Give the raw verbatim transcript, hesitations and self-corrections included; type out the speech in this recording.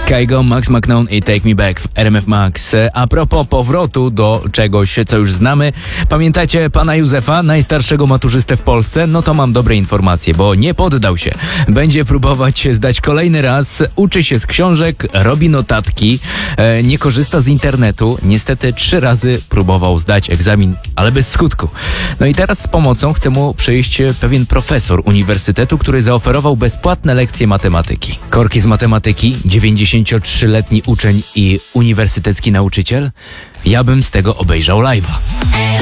Kygo, Max McKnown i Take Me Back w R M F Max. A propos powrotu do czegoś, co już znamy. Pamiętacie pana Józefa, najstarszego maturzystę w Polsce? No to mam dobre informacje, bo nie poddał się. Będzie próbować zdać kolejny raz, uczy się z książek, robi notatki, e, nie korzysta z internetu. Niestety trzy razy próbował zdać egzamin, ale bez skutku. No i teraz z pomocą chce mu przyjść pewien profesor uniwersytetu, który zaoferował bezpłatne lekcje matematyki. Korki z matematyki, dziewięćdziesięciotrzyletni uczeń i uniwersytecki nauczyciel? Ja bym z tego obejrzał live'a.